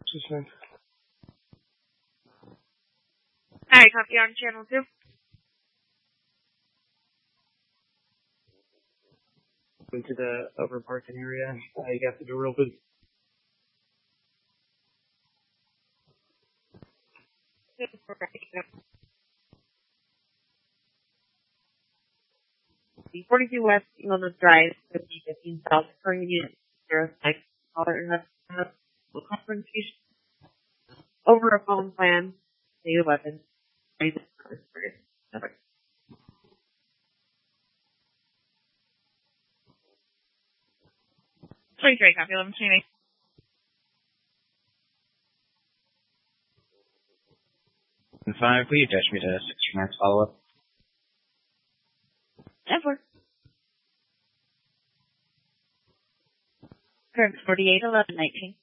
Just Hi, copy on channel 2. into the upper parking area. You have to do real good. The 42 West Illinois Drive, 15 South, per unit 06, caller has a confrontation over a phone plan, state of weapons, raise it first. Number. 23, copy 11 29. And 5, will you dash me to 69 follow-up? 10-4. Current 48, 11, 19.